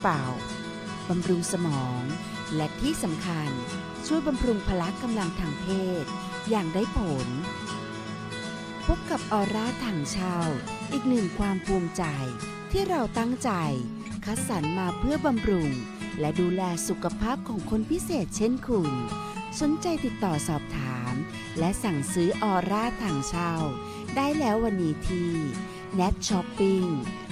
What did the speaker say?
เป่าบำรุงสมอง และที่สำคัญช่วยบำรุงพละกำลังทางเพศอย่างได้ผล พบกับออร่าถังเช่าอีกหนึ่งความภูมิใจที่เราตั้งใจคัดสรรมาเพื่อบำรุงและดูแลสุขภาพของคนพิเศษเช่นคุณสนใจติดต่อสอบถามและสั่งซื้อออร่าถังเช่าได้แล้ววันนี้ที่ Net Shopping